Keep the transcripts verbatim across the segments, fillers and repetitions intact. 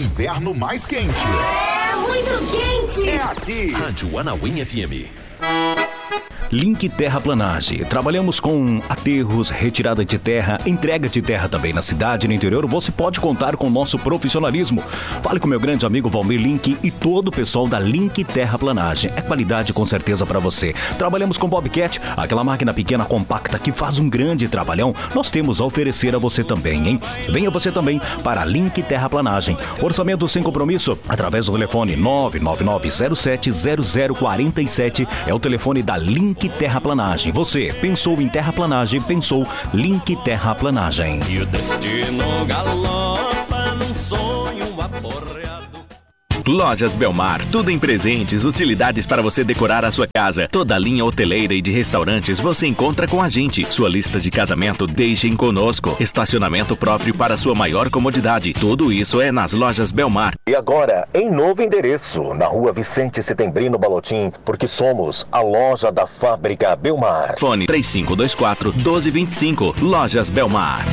inverno mais quente. É muito quente. É aqui. Rádio Anauim F M. Link Terraplanagem. Trabalhamos com aterros, retirada de terra, entrega de terra também na cidade e no interior. Você pode contar com o nosso profissionalismo. Fale com meu grande amigo Valmir Link e todo o pessoal da Link Terraplanagem. É qualidade com certeza para você. Trabalhamos com Bobcat, aquela máquina pequena compacta que faz um grande trabalhão. Nós temos a oferecer a você também, hein? Venha você também para a Link Terraplanagem. Orçamento sem compromisso através do telefone nove nove nove zero sete zero zero quatro sete. É o telefone da Link Terraplanagem. Você pensou em terraplanagem, pensou Link Terraplanagem. E o destino galopa num sonho aporreado. Lojas Belmar, tudo em presentes, utilidades para você decorar a sua casa. Toda a linha hoteleira e de restaurantes você encontra com a gente. Sua lista de casamento deixem conosco. Estacionamento próprio para sua maior comodidade. Tudo isso é nas Lojas Belmar. E agora, em novo endereço, na rua Vicente Setembrino Balotim, porque somos a loja da fábrica Belmar. Fone três cinco dois quatro, um dois dois cinco. Lojas Belmar.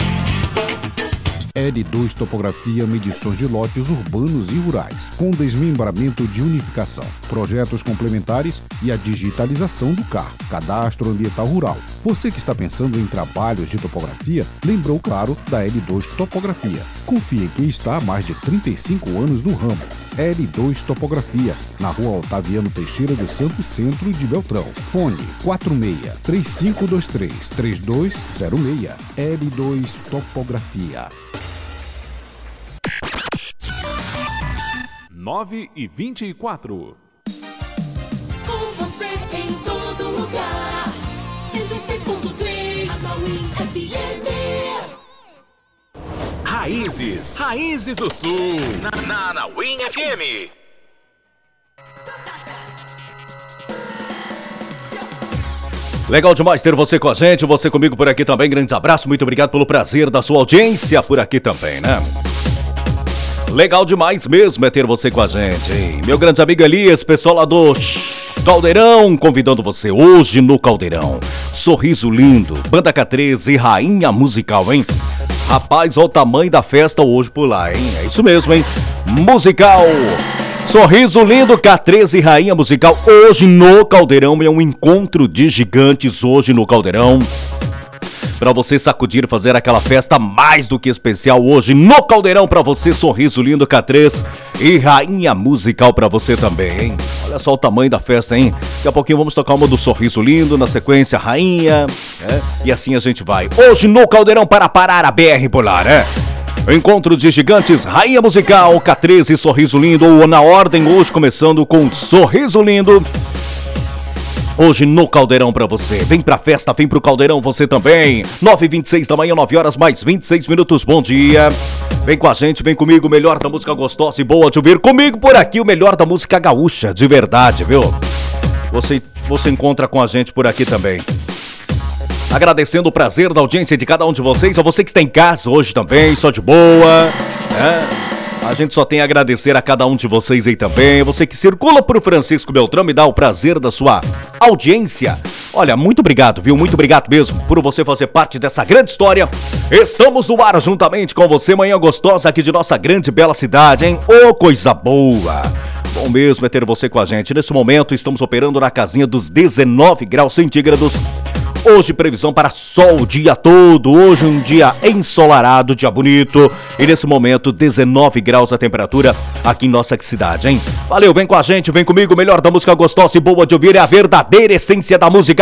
L dois Topografia, medições de lotes urbanos e rurais, com desmembramento de unificação, projetos complementares e a digitalização do C A R, Cadastro Ambiental Rural. Você que está pensando em trabalhos de topografia, lembrou, claro, da L dois Topografia. Confie em quem está há mais de trinta e cinco anos no ramo. L dois Topografia, na rua Otaviano Teixeira dos Santos, centro de Beltrão. Fone quatro seis, três cinco dois três, três dois zero seis. L dois Topografia. nove e vinte e quatro. Com você em todo lugar. cento e seis ponto três. Anauim F M. Raízes. Raízes do Sul. Na, na Anauim F M. Legal demais ter você com a gente, você comigo por aqui também. Grande abraço, muito obrigado pelo prazer da sua audiência por aqui também, né? Legal demais mesmo é ter você com a gente, hein? Meu grande amigo Elias, pessoal lá do Caldeirão, convidando você hoje no Caldeirão. Sorriso Lindo, Banda K treze, Rainha Musical, hein? Rapaz, olha o tamanho da festa hoje por lá, hein? É isso mesmo, hein? Musical, Sorriso Lindo, K treze, Rainha Musical, hoje no Caldeirão. É um encontro de gigantes hoje no Caldeirão. Pra você sacudir, fazer aquela festa mais do que especial hoje no Caldeirão pra você, Sorriso Lindo, K treze e Rainha Musical pra você também, hein? Olha só o tamanho da festa, hein? Daqui a pouquinho vamos tocar uma do Sorriso Lindo, na sequência Rainha, né? E assim a gente vai. Hoje no Caldeirão para parar a B R Polar, né? Encontro de gigantes, Rainha Musical, K treze, Sorriso Lindo, ou na ordem hoje começando com Sorriso Lindo. Hoje no Caldeirão pra você. Vem pra festa, vem pro Caldeirão você também. nove e vinte e seis da manhã, nove horas mais vinte e seis minutos. Bom dia. Vem com a gente, vem comigo. O melhor da música gostosa e boa de ouvir. Comigo por aqui, o melhor da música gaúcha, de verdade, viu? Você, você encontra com a gente por aqui também. Agradecendo o prazer da audiência de cada um de vocês. A você que está em casa hoje também, só de boa, né? A gente só tem a agradecer a cada um de vocês aí também. Você que circula por Francisco Beltrão, me dá o prazer da sua audiência. Olha, muito obrigado, viu? Muito obrigado mesmo por você fazer parte dessa grande história. Estamos no ar juntamente com você, manhã gostosa aqui de nossa grande e bela cidade, hein? Ô, coisa boa! Bom mesmo é ter você com a gente. Nesse momento estamos operando na casinha dos dezenove graus centígrados. Hoje previsão para sol o dia todo, hoje um dia ensolarado, dia bonito. E nesse momento dezenove graus a temperatura aqui em nossa cidade, hein? Valeu, vem com a gente, vem comigo, o melhor da música gostosa e boa de ouvir é a verdadeira essência da música